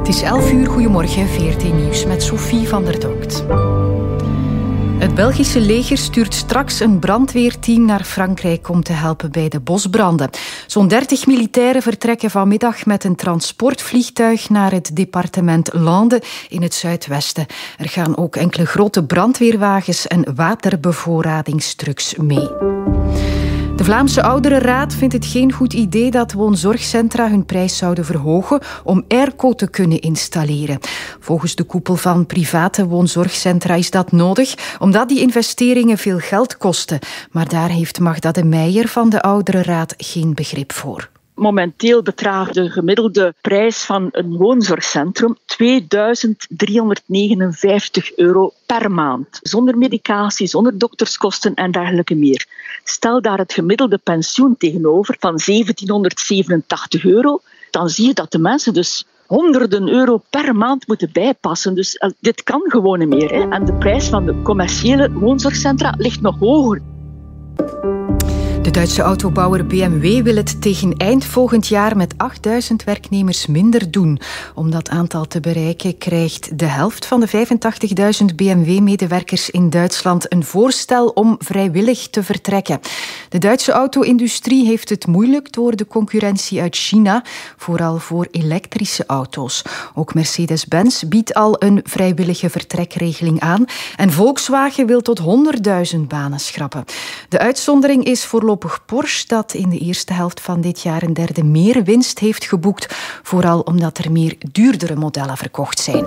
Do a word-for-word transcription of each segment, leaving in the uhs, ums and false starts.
Het is elf uur, goedemorgen, V R T Nieuws met Sophie van der Dokt. Het Belgische leger stuurt straks een brandweerteam naar Frankrijk om te helpen bij de bosbranden. Zo'n dertig militairen vertrekken vanmiddag met een transportvliegtuig naar het departement Landes in het zuidwesten. Er gaan ook enkele grote brandweerwagens en waterbevoorradingstrucks mee. De Vlaamse Ouderenraad vindt het geen goed idee dat woonzorgcentra hun prijs zouden verhogen om airco te kunnen installeren. Volgens de koepel van private woonzorgcentra is dat nodig, omdat die investeringen veel geld kosten. Maar daar heeft Magda de Meijer van de Ouderenraad geen begrip voor. Momenteel bedraagt de gemiddelde prijs van een woonzorgcentrum tweeduizend driehonderdnegenenvijftig euro per maand. Zonder medicatie, zonder dokterskosten en dergelijke meer. Stel daar het gemiddelde pensioen tegenover van zeventienhonderdzevenentachtig euro, dan zie je dat de mensen dus honderden euro per maand moeten bijpassen. Dus uh, dit kan gewoon niet meer. Hè. En de prijs van de commerciële woonzorgcentra ligt nog hoger. De Duitse autobouwer B M W wil het tegen eind volgend jaar met achtduizend werknemers minder doen. Om dat aantal te bereiken krijgt de helft van de vijfentachtigduizend B M W-medewerkers in Duitsland een voorstel om vrijwillig te vertrekken. De Duitse auto-industrie heeft het moeilijk door de concurrentie uit China, vooral voor elektrische auto's. Ook Mercedes-Benz biedt al een vrijwillige vertrekregeling aan en Volkswagen wil tot honderdduizend banen schrappen. De uitzondering is voorlopig Porsche, dat in de eerste helft van dit jaar een derde meer winst heeft geboekt, vooral omdat er meer duurdere modellen verkocht zijn.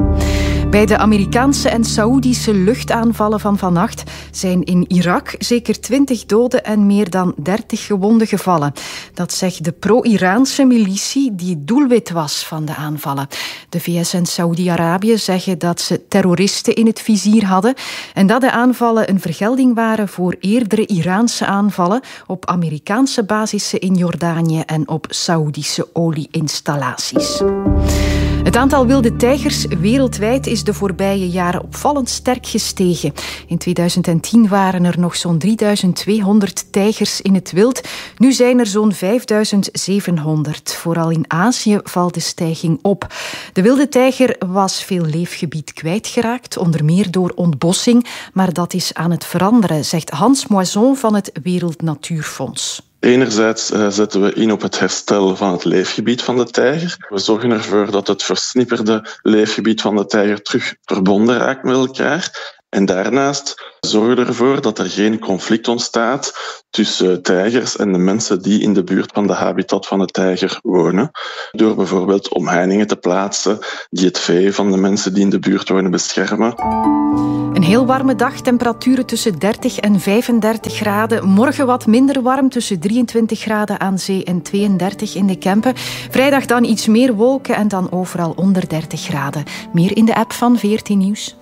Bij de Amerikaanse en Saoedische luchtaanvallen van vannacht zijn in Irak zeker twintig doden en meer dan dertig gewonden gevallen. Dat zegt de pro-Iraanse militie die het doelwit was van de aanvallen. De V S en Saoedi-Arabië zeggen dat ze terroristen in het vizier hadden en dat de aanvallen een vergelding waren voor eerdere Iraanse aanvallen op Amerikaanse basissen in Jordanië en op Saoedische olieinstallaties. Het aantal wilde tijgers wereldwijd is de voorbije jaren opvallend sterk gestegen. In tweeduizend tien waren er nog zo'n drieduizend tweehonderd tijgers in het wild. Nu zijn er zo'n vijfduizend zevenhonderd. Vooral in Azië valt de stijging op. De wilde tijger was veel leefgebied kwijtgeraakt, onder meer door ontbossing. Maar dat is aan het veranderen, zegt Hans Moison van het Wereld Natuurfonds. Enerzijds uh, zetten we in op het herstel van het leefgebied van de tijger. We zorgen ervoor dat het versnipperde leefgebied van de tijger terug verbonden raakt met elkaar. En daarnaast zorgen we ervoor dat er geen conflict ontstaat tussen tijgers en de mensen die in de buurt van de habitat van de tijger wonen. Door bijvoorbeeld omheiningen te plaatsen die het vee van de mensen die in de buurt wonen beschermen. Een heel warme dag, temperaturen tussen dertig en vijfendertig graden. Morgen wat minder warm, tussen drieëntwintig graden aan zee en tweeëndertig in de Kempen. Vrijdag dan iets meer wolken en dan overal onder dertig graden. Meer in de app van V R T Nieuws.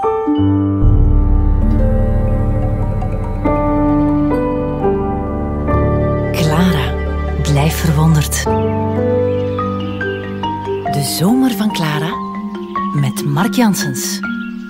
Clara, blijf verwonderd. De zomer van Clara met Mark Janssens.